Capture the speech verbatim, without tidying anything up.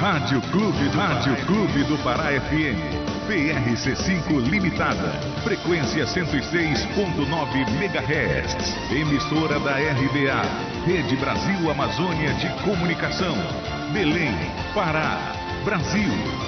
Rádio Clube do Rádio Clube do Pará F M. P R C cinco Limitada. Frequência cento e seis ponto nove megahertz. Emissora da R B A. Rede Brasil Amazônia de Comunicação. Belém, Pará, Brasil.